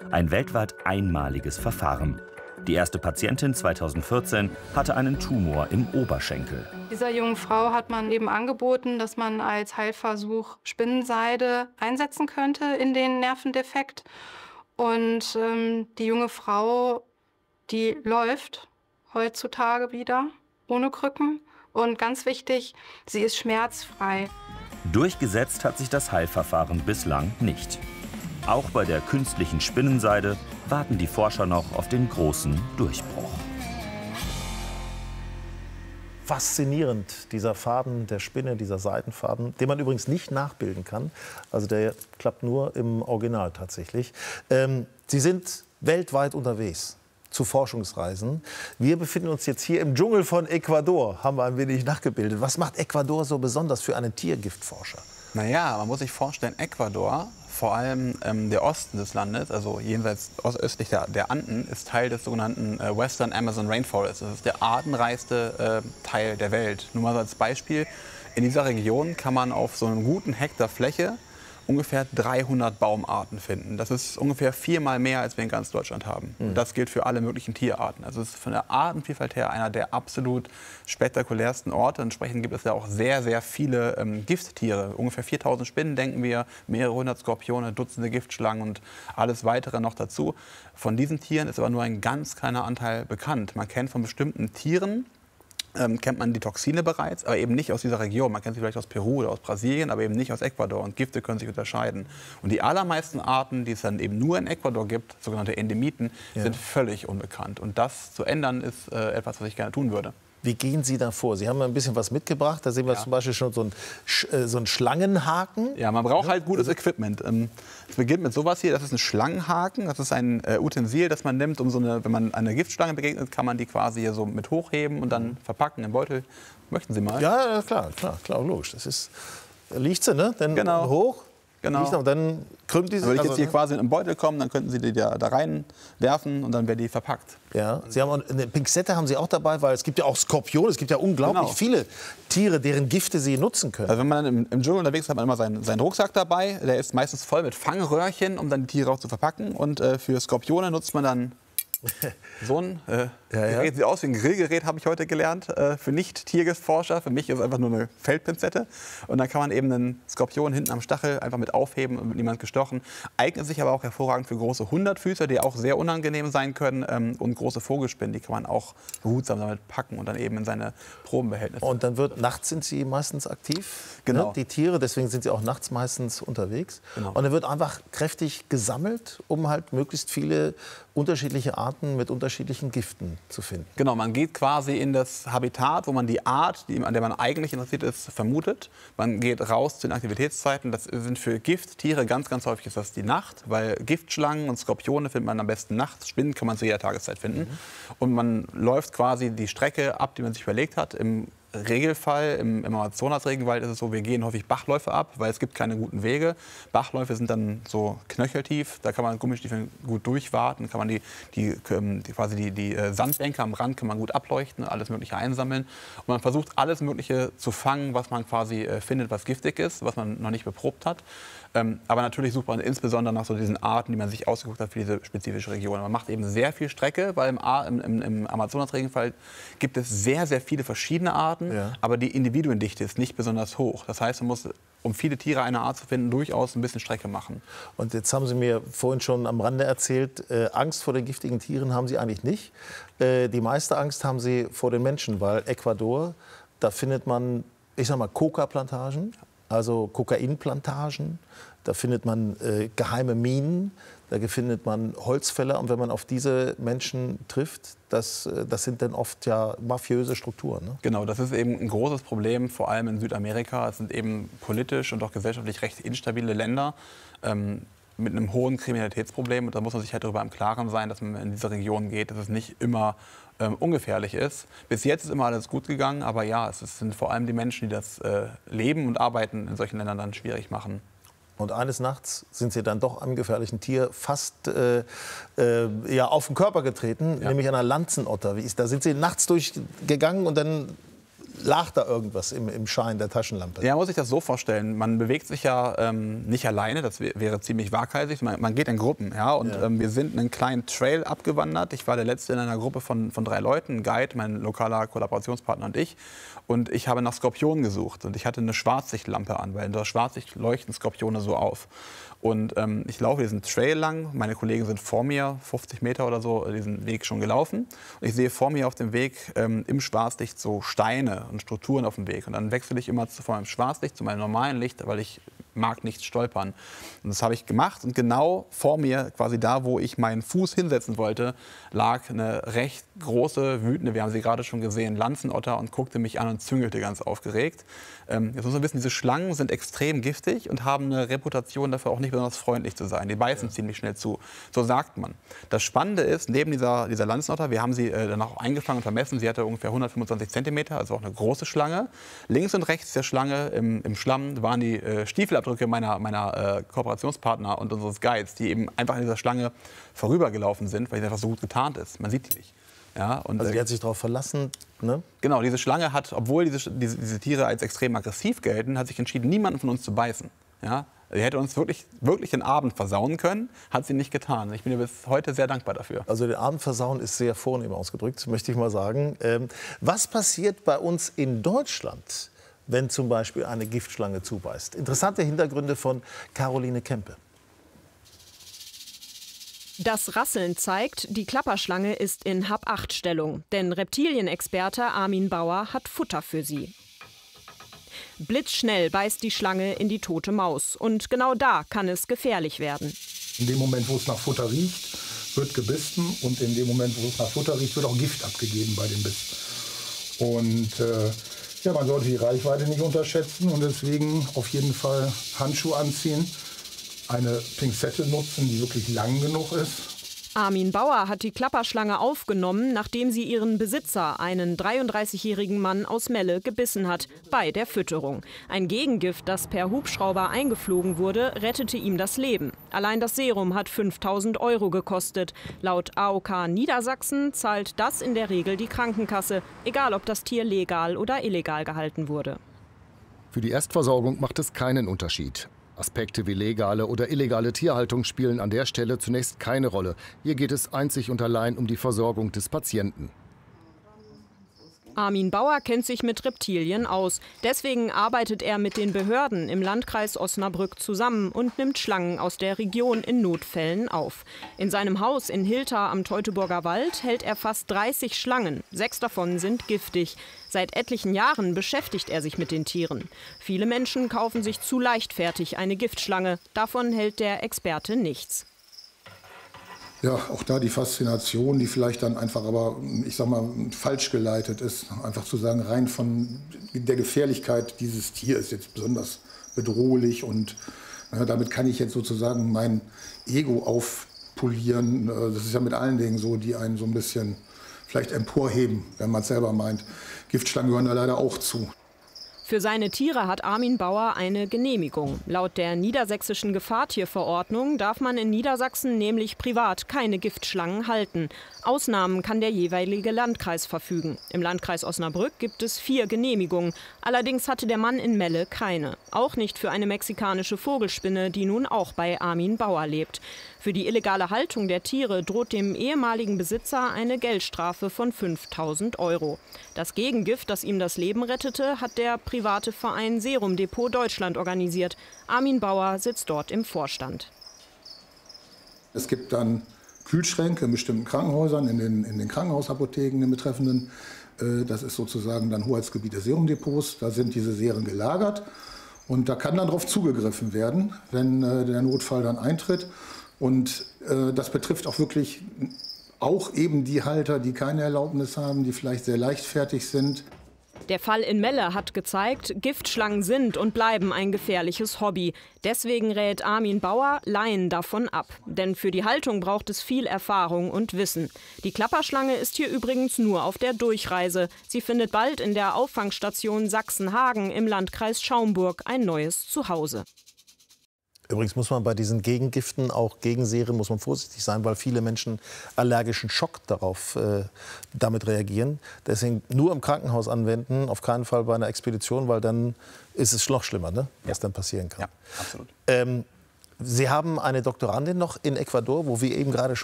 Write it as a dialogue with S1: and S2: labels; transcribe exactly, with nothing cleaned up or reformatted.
S1: Ein weltweit einmaliges Verfahren. Die erste Patientin zweitausendvierzehn hatte einen Tumor im Oberschenkel.
S2: Dieser jungen Frau hat man eben angeboten, dass man als Heilversuch Spinnenseide einsetzen könnte in den Nervendefekt. Und ähm, die junge Frau, die läuft heutzutage wieder ohne Krücken. Und ganz wichtig, sie ist schmerzfrei.
S1: Durchgesetzt hat sich das Heilverfahren bislang nicht. Auch bei der künstlichen Spinnenseide warten die Forscher noch auf den großen Durchbruch.
S3: Faszinierend, dieser Faden der Spinne, dieser Seidenfaden, den man übrigens nicht nachbilden kann. Also der klappt nur im Original tatsächlich. Ähm, Sie sind weltweit unterwegs zu Forschungsreisen. Wir befinden uns jetzt hier im Dschungel von Ecuador, haben wir ein wenig nachgebildet. Was macht Ecuador so besonders für einen Tiergiftforscher?
S4: Naja, man muss sich vorstellen, Ecuador, vor allem ähm, der Osten des Landes, also jenseits ostöstlich der, der Anden, ist Teil des sogenannten äh, Western Amazon Rainforest. Das ist der artenreichste äh, Teil der Welt. Nur mal so als Beispiel, in dieser Region kann man auf so einem guten Hektar Fläche ungefähr dreihundert Baumarten finden. Das ist ungefähr viermal mehr, als wir in ganz Deutschland haben. Mhm. Das gilt für alle möglichen Tierarten. Also es ist von der Artenvielfalt her einer der absolut spektakulärsten Orte. Entsprechend gibt es ja auch sehr, sehr viele ähm, Gifttiere. Ungefähr viertausend Spinnen, denken wir, mehrere hundert Skorpione, Dutzende Giftschlangen und alles weitere noch dazu. Von diesen Tieren ist aber nur ein ganz kleiner Anteil bekannt. Man kennt von bestimmten Tieren, Ähm, kennt man die Toxine bereits, aber eben nicht aus dieser Region. Man kennt sie vielleicht aus Peru oder aus Brasilien, aber eben nicht aus Ecuador. Und Gifte können sich unterscheiden. Und die allermeisten Arten, die es dann eben nur in Ecuador gibt, sogenannte Endemiten, ja, sind völlig unbekannt. Und das zu ändern, ist äh, etwas, was ich gerne tun würde.
S3: Wie gehen Sie da vor? Sie haben ein bisschen was mitgebracht. Da sehen wir ja zum Beispiel schon so einen, so einen Schlangenhaken.
S4: Ja, man braucht halt gutes Equipment. Es beginnt mit sowas hier. Das ist ein Schlangenhaken. Das ist ein Utensil, das man nimmt, um so eine, wenn man einer Giftschlange begegnet, kann man die quasi hier so mit hochheben und dann verpacken im Beutel. Möchten Sie mal?
S3: Ja, klar, klar, klar, logisch. Das ist, da liegt sie, ne? Dann
S4: genau.
S3: hoch.
S4: Genau.
S3: Und dann krümmt die sich.
S4: Dann würde ich jetzt
S3: also,
S4: hier quasi in einen Beutel kommen, dann könnten Sie die da, da reinwerfen und dann wäre die verpackt.
S3: Ja, Sie haben auch eine Pinzette haben Sie auch dabei, weil es gibt ja auch Skorpione, es gibt ja unglaublich
S4: genau.
S3: viele Tiere, deren Gifte Sie nutzen können.
S4: Also wenn man dann im, im Dschungel unterwegs ist, hat man immer seinen, seinen Rucksack dabei. Der ist meistens voll mit Fangröhrchen, um dann die Tiere auch zu verpacken. Und äh, für Skorpione nutzt man dann so ein äh, ja, Gerät. Ja. Sieht aus wie ein Grillgerät, habe ich heute gelernt. Äh, für Nicht-Tiergiftforscher. Für mich ist es einfach nur eine Feldpinzette. Und dann kann man eben einen Skorpion hinten am Stachel einfach mit aufheben und mit niemand gestochen. Eignet sich aber auch hervorragend für große Hundertfüßer, die auch sehr unangenehm sein können. Ähm, und große Vogelspinnen, die kann man auch behutsam damit packen und dann eben in seine Probenbehältnisse.
S3: Und dann wird, nachts sind sie meistens aktiv,
S4: genau.
S3: ne? Die Tiere, deswegen sind sie auch nachts meistens unterwegs. Genau. Und dann wird einfach kräftig gesammelt, um halt möglichst viele unterschiedliche Arten mit unterschiedlichen Giften zu finden.
S4: Genau, man geht quasi in das Habitat, wo man die Art, die, an der man eigentlich interessiert ist, vermutet. Man geht raus zu den Aktivitätszeiten. Das sind für Gifttiere ganz, ganz häufig ist das die Nacht, weil Giftschlangen und Skorpione findet man am besten nachts. Spinnen kann man zu jeder Tageszeit finden. Mhm. Und man läuft quasi die Strecke ab, die man sich überlegt hat. Im Regelfall im, im Amazonas-Regenwald ist es so, wir gehen häufig Bachläufe ab, weil es gibt keine guten Wege. Bachläufe sind dann so knöcheltief, da kann man Gummistiefeln gut durchwarten, kann man die, die, die, quasi die, die Sandbänke am Rand kann man gut ableuchten, alles Mögliche einsammeln. Und man versucht alles Mögliche zu fangen, was man quasi findet, was giftig ist, was man noch nicht beprobt hat. Ähm, aber natürlich sucht man insbesondere nach so diesen Arten, die man sich ausgeguckt hat für diese spezifische Region. Man macht eben sehr viel Strecke, weil im, im, im Amazonas-Regenwald gibt es sehr, sehr viele verschiedene Arten, ja, aber die Individuendichte ist nicht besonders hoch. Das heißt, man muss, um viele Tiere einer Art zu finden, durchaus ein bisschen Strecke machen.
S3: Und jetzt haben Sie mir vorhin schon am Rande erzählt, äh, Angst vor den giftigen Tieren haben Sie eigentlich nicht. Äh, die meiste Angst haben Sie vor den Menschen, weil Ecuador, da findet man, ich sag mal, Coca-Plantagen. Also Kokainplantagen, da findet man äh, geheime Minen, da findet man Holzfäller. Und wenn man auf diese Menschen trifft, das, das sind dann oft ja mafiöse Strukturen. Ne?
S4: Genau, das ist eben ein großes Problem, vor allem in Südamerika. Es sind eben politisch und auch gesellschaftlich recht instabile Länder ähm, mit einem hohen Kriminalitätsproblem. Und da muss man sich halt darüber im Klaren sein, dass man in diese Region geht, dass es nicht immer Ähm, ungefährlich ist. Bis jetzt ist immer alles gut gegangen, aber ja, es sind vor allem die Menschen, die das äh, Leben und Arbeiten in solchen Ländern dann schwierig machen.
S3: Und eines Nachts sind Sie dann doch einem gefährlichen Tier fast äh, äh, ja, auf den Körper getreten, ja, nämlich einer Lanzenotter. Wie ist, da sind Sie nachts durchgegangen und dann lag da irgendwas im, im Schein der Taschenlampe?
S4: Ja, muss ich das so vorstellen. Man bewegt sich ja ähm, nicht alleine, das wäre ziemlich waghalsig. Man, man geht in Gruppen. Ja, und
S3: Ja.
S4: Ähm, wir sind einen kleinen Trail abgewandert. Ich war der Letzte in einer Gruppe von, von drei Leuten, ein Guide, mein lokaler Kollaborationspartner und ich. Und ich habe nach Skorpionen gesucht. Und ich hatte eine Schwarzsichtlampe an, weil in der Schwarzsicht leuchten Skorpione so auf. Und ähm, ich laufe diesen Trail lang. Meine Kollegen sind vor mir, fünfzig Meter oder so, diesen Weg schon gelaufen. Und ich sehe vor mir auf dem Weg ähm, im Schwarzlicht so Steine und Strukturen auf dem Weg. Und dann wechsle ich immer zu, von meinem Schwarzlicht zu meinem normalen Licht, weil ich mag nicht stolpern. Und das habe ich gemacht. Und genau vor mir, quasi da, wo ich meinen Fuß hinsetzen wollte, lag eine recht große, wütende, wir haben sie gerade schon gesehen, Lanzenotter und guckte mich an und züngelte ganz aufgeregt. Ähm, jetzt muss man wissen, diese Schlangen sind extrem giftig und haben eine Reputation dafür, auch nicht besonders freundlich zu sein. Die beißen ja. ziemlich schnell zu. So sagt man. Das Spannende ist, neben dieser, dieser Lanzenotter, wir haben sie äh, dann auch eingefangen und vermessen, sie hatte ungefähr hundertfünfundzwanzig Zentimeter, also auch eine große Schlange. Links und rechts der Schlange im, im Schlamm waren die äh, Stiefelabdrücke meiner, meiner äh, Kooperationspartner und unseres Guides, die eben einfach an dieser Schlange vorübergelaufen sind, weil sie einfach so gut getarnt ist. Man sieht die nicht. Ja, und,
S3: also die hat sich darauf verlassen, ne?
S4: Genau, diese Schlange hat, obwohl diese, diese, diese Tiere als extrem aggressiv gelten, hat sich entschieden, niemanden von uns zu beißen. Ja? Sie hätte uns wirklich, wirklich den Abend versauen können, hat sie nicht getan. Ich bin ihr bis heute sehr dankbar dafür.
S3: Also den Abend versauen ist sehr vornehm ausgedrückt, möchte ich mal sagen. Ähm, was passiert bei uns in Deutschland, wenn zum Beispiel eine Giftschlange zubeißt? Interessante Hintergründe von Caroline Kempe.
S5: Das Rasseln zeigt, die Klapperschlange ist in Hab-acht-Stellung. Denn Reptilienexperte Armin Bauer hat Futter für sie. Blitzschnell beißt die Schlange in die tote Maus. Und genau da kann es gefährlich werden.
S6: In dem Moment, wo es nach Futter riecht, wird gebissen. Und in dem Moment, wo es nach Futter riecht, wird auch Gift abgegeben bei dem Biss. Und äh, ja, man sollte die Reichweite nicht unterschätzen. Und deswegen auf jeden Fall Handschuhe anziehen. Eine Pinzette nutzen, die wirklich lang genug ist.
S5: Armin Bauer hat die Klapperschlange aufgenommen, nachdem sie ihren Besitzer, einen dreiunddreißigjährigen Mann aus Melle, gebissen hat, bei der Fütterung. Ein Gegengift, das per Hubschrauber eingeflogen wurde, rettete ihm das Leben. Allein das Serum hat fünftausend Euro gekostet. Laut A O K Niedersachsen zahlt das in der Regel die Krankenkasse, egal ob das Tier legal oder illegal gehalten wurde.
S7: Für die Erstversorgung macht es keinen Unterschied. Aspekte wie legale oder illegale Tierhaltung spielen an der Stelle zunächst keine Rolle. Hier geht es einzig und allein um die Versorgung des Patienten.
S5: Armin Bauer kennt sich mit Reptilien aus. Deswegen arbeitet er mit den Behörden im Landkreis Osnabrück zusammen und nimmt Schlangen aus der Region in Notfällen auf. In seinem Haus in Hilter am Teutoburger Wald hält er fast dreißig Schlangen. Sechs davon sind giftig. Seit etlichen Jahren beschäftigt er sich mit den Tieren. Viele Menschen kaufen sich zu leichtfertig eine Giftschlange. Davon hält der Experte nichts.
S6: Ja, auch da die Faszination, die vielleicht dann einfach aber, ich sag mal, falsch geleitet ist. Einfach zu sagen, rein von der Gefährlichkeit dieses Tier ist jetzt besonders bedrohlich und ja, damit kann ich jetzt sozusagen mein Ego aufpolieren. Das ist ja mit allen Dingen so, die einen so ein bisschen vielleicht emporheben, wenn man es selber meint. Giftschlangen gehören da leider auch zu.
S5: Für seine Tiere hat Armin Bauer eine Genehmigung. Laut der niedersächsischen Gefahrtierverordnung darf man in Niedersachsen nämlich privat keine Giftschlangen halten. Ausnahmen kann der jeweilige Landkreis verfügen. Im Landkreis Osnabrück gibt es vier Genehmigungen. Allerdings hatte der Mann in Melle keine. Auch nicht für eine mexikanische Vogelspinne, die nun auch bei Armin Bauer lebt. Für die illegale Haltung der Tiere droht dem ehemaligen Besitzer eine Geldstrafe von fünftausend Euro. Das Gegengift, das ihm das Leben rettete, hat der private Verein Serum Depot Deutschland organisiert. Armin Bauer sitzt dort im Vorstand.
S6: Es gibt dann Kühlschränke in bestimmten Krankenhäusern, in den, in den Krankenhausapotheken, den betreffenden. Das ist sozusagen dann Hoheitsgebiet des Serumdepots. Da sind diese Serien gelagert. Und da kann dann darauf zugegriffen werden, wenn der Notfall dann eintritt. Und äh, das betrifft auch wirklich auch eben die Halter, die keine Erlaubnis haben, die vielleicht sehr leichtfertig sind.
S5: Der Fall in Melle hat gezeigt, Giftschlangen sind und bleiben ein gefährliches Hobby. Deswegen rät Armin Bauer Laien davon ab. Denn für die Haltung braucht es viel Erfahrung und Wissen. Die Klapperschlange ist hier übrigens nur auf der Durchreise. Sie findet bald in der Auffangstation Sachsenhagen im Landkreis Schaumburg ein neues Zuhause.
S3: Übrigens muss man bei diesen Gegengiften, auch Gegenserien, muss man vorsichtig sein, weil viele Menschen allergischen Schock darauf äh, damit reagieren. Deswegen nur im Krankenhaus anwenden, auf keinen Fall bei einer Expedition, weil dann ist es noch schlimmer, ne? Was ja. dann passieren kann.
S4: Ja, absolut.
S3: Ähm, Sie haben eine Doktorandin noch in Ecuador, wo wir eben gerade schon